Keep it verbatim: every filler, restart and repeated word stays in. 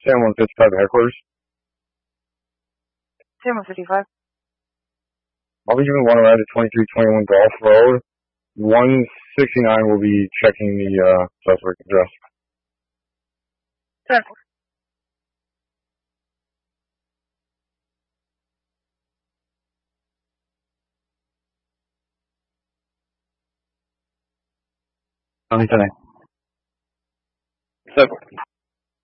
San one fifty-five headquarters. San one fifty-five. I'll be giving one around to twenty-three twenty-one Golf Road. one sixty-nine will be checking the uh, suspect address. Ten. Only today. Seven.